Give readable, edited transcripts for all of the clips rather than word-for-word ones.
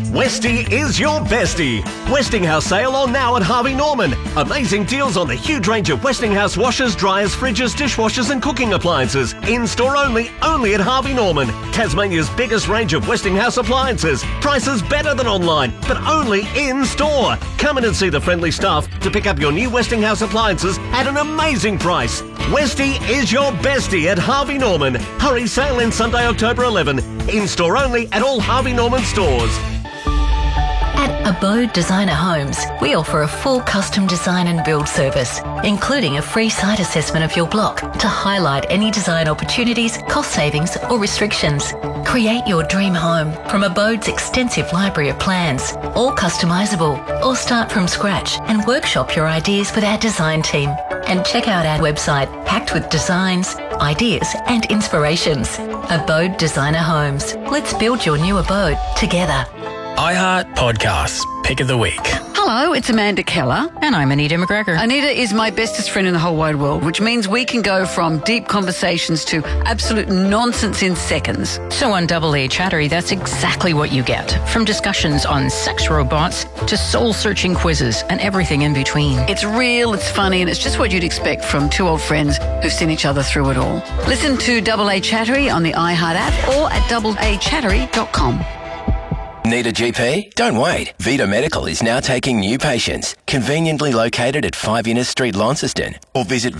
Westie is your bestie. Westinghouse sale on now at Harvey Norman. Amazing deals on the huge range of Westinghouse washers, dryers, fridges, dishwashers and cooking appliances. In-store only at Harvey Norman. Tasmania's biggest range of Westinghouse appliances. Prices better than online, but only in-store. Come in and see the friendly staff to pick up your new Westinghouse appliances at an amazing price. Westie is your bestie at Harvey Norman. Hurry, sale in Sunday, October 11. In-store only at all Harvey Norman stores. At Abode Designer Homes, we offer a full custom design and build service, including a free site assessment of your block to highlight any design opportunities, cost savings or restrictions. Create your dream home from Abode's extensive library of plans, all customisable, or start from scratch and workshop your ideas with our design team. And check out our website packed with designs, ideas and inspirations. Abode Designer Homes. Let's build your new abode together. iHeart Podcasts, Pick of the Week. Hello, it's Amanda Keller. And I'm Anita McGregor. Anita is my bestest friend in the whole wide world, which means we can go from deep conversations to absolute nonsense in seconds. So on Double A Chattery, that's exactly what you get. From discussions on sex robots to soul-searching quizzes and everything in between. It's real, it's funny, and it's just what you'd expect from two old friends who've seen each other through it all. Listen to Double A Chattery on the iHeart app or at doubleachattery.com. Need a GP? Don't wait. Vita Medical is now taking new patients. Conveniently located at 5 Innes Street, Launceston, or visit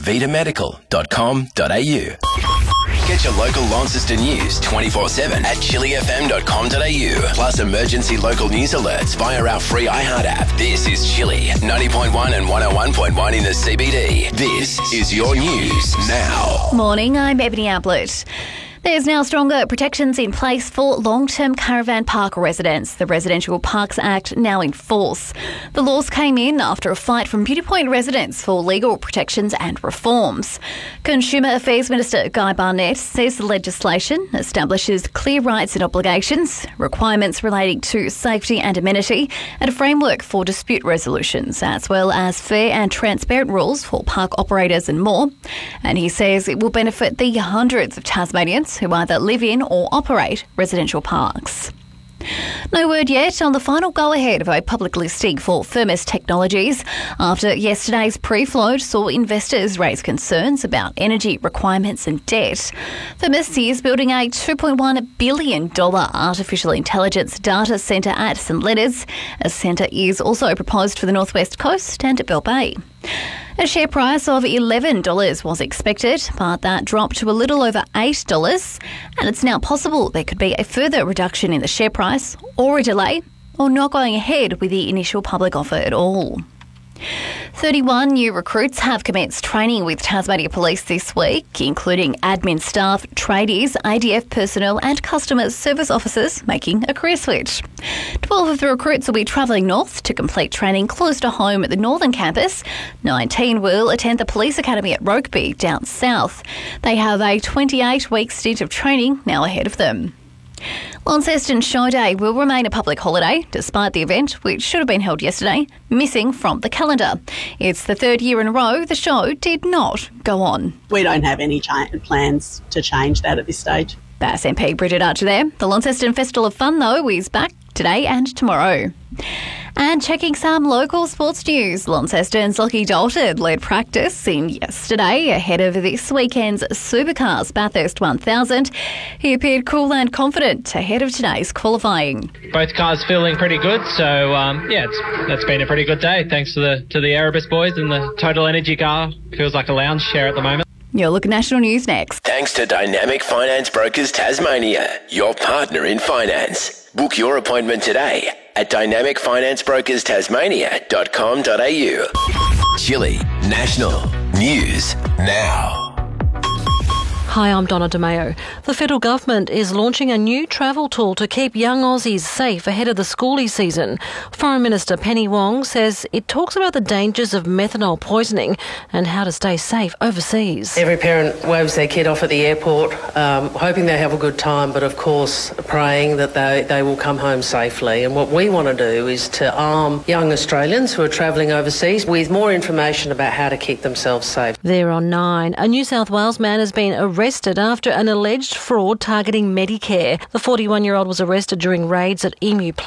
vitamedical.com.au. Get your local Launceston news 24/7 at chillyfm.com.au. Plus emergency local news alerts via our free iHeart app. This is Chilly 90.1 and 101.1 in the CBD. This is your news now. Morning, I'm Ebony Ablett. There's now stronger protections in place for long-term caravan park residents. The Residential Parks Act now in force. The laws came in after a fight from Beauty Point residents for legal protections and reforms. Consumer Affairs Minister Guy Barnett says the legislation establishes clear rights and obligations, requirements relating to safety and amenity, and a framework for dispute resolutions, as well as fair and transparent rules for park operators and more. And he says it will benefit the hundreds of Tasmanians who either live in or operate residential parks. No word yet on the final go-ahead of a public listing for Firmus Technologies after yesterday's pre-float saw investors raise concerns about energy requirements and debt. Firmus is building a $2.1 billion artificial intelligence data centre at St Leonards. A centre is also proposed for the North West Coast and at Bell Bay. A share price of $11 was expected, but that dropped to a little over $8, and it's now possible there could be a further reduction in the share price or a delay or not going ahead with the initial public offer at all. 31 new recruits have commenced training with Tasmania Police this week, including admin staff, tradies, ADF personnel and customer service officers making a career switch. 12 of the recruits will be travelling north to complete training close to home at the northern campus. 19 will attend the Police Academy at Rokeby down south. They have a 28-week stint of training now ahead of them. Launceston Show Day will remain a public holiday, despite the event, which should have been held yesterday, missing from the calendar. It's the third year in a row the show did not go on. We don't have any plans to change that at this stage. Bass MP Bridget Archer there. The Launceston Festival of Fun, though, is back today and tomorrow. And checking some local sports news, Launceston's Lockie Dalton led practice in yesterday ahead of this weekend's Supercars Bathurst 1000. He appeared cool and confident ahead of today's qualifying. Both cars feeling pretty good, so that's been a pretty good day. Thanks to the Erebus boys and the Total Energy car. Feels like a lounge chair at the moment. You'll look at national news next. Thanks to Dynamic Finance Brokers Tasmania, your partner in finance. Book your appointment today at dynamicfinanceBrokersTasmania.com.au. Chilly National News Now. Hi, I'm Donna DeMeo. The federal government is launching a new travel tool to keep young Aussies safe ahead of the schoolie season. Foreign Minister Penny Wong says it talks about the dangers of methanol poisoning and how to stay safe overseas. Every parent waves their kid off at the airport, hoping they have a good time, but of course praying that they will come home safely. And what we want to do is to arm young Australians who are travelling overseas with more information about how to keep themselves safe. There on 9. A New South Wales man has been arrested after an alleged fraud targeting Medicare. The 41-year-old was arrested during raids at Emu